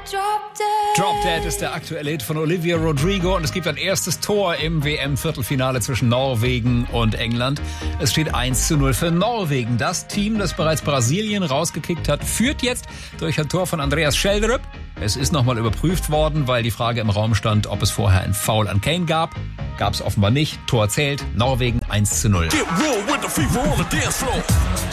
Drop Dead ist der aktuelle Hit von Olivia Rodrigo und es gibt ein erstes Tor im WM-Viertelfinale zwischen Norwegen und England. Es steht 1:0 für Norwegen. Das Team, das bereits Brasilien rausgekickt hat, führt jetzt durch ein Tor von Andreas Schjelderup. Es ist nochmal überprüft worden, weil die Frage im Raum stand, ob es vorher ein Foul an Kane gab. Gab es offenbar nicht. Tor zählt. Norwegen 1:0.